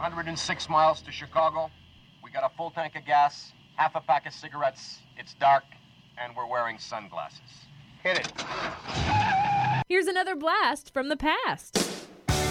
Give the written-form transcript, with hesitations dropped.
106 miles to Chicago. We got a full tank of gas, half a pack of cigarettes. It's dark, and we're wearing sunglasses. Hit it. Here's another blast from the past.